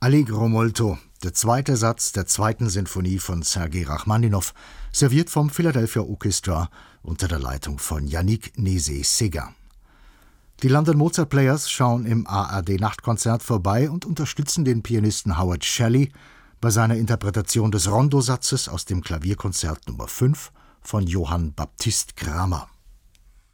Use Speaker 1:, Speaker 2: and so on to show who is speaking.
Speaker 1: Allegro molto, der zweite Satz der zweiten Sinfonie von Sergei Rachmaninow, serviert vom Philadelphia Orchestra unter der Leitung von Yannick Nézet-Séguin. Die London Mozart Players schauen im ARD-Nachtkonzert vorbei und unterstützen den Pianisten Howard Shelley bei seiner Interpretation des Rondosatzes aus dem Klavierkonzert Nummer 5 von Johann Baptist Cramer.